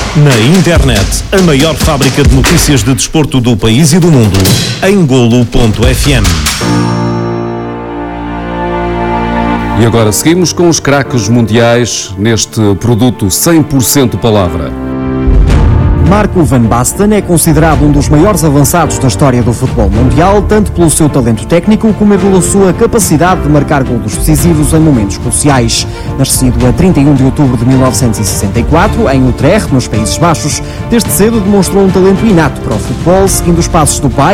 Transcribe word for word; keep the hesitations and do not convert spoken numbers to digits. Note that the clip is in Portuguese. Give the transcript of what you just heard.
Na internet, a maior fábrica de notícias de desporto do país e do mundo, em golo ponto f m. E agora seguimos com os craques mundiais neste produto cem por cento palavra. Marco van Basten é considerado um dos maiores avançados da história do futebol mundial, tanto pelo seu talento técnico como pela sua capacidade de marcar golos decisivos em momentos cruciais. Nascido a trinta e um de outubro de mil novecentos e sessenta e quatro, em Utrecht, nos Países Baixos, desde cedo demonstrou um talento inato para o futebol, seguindo os passos do pai,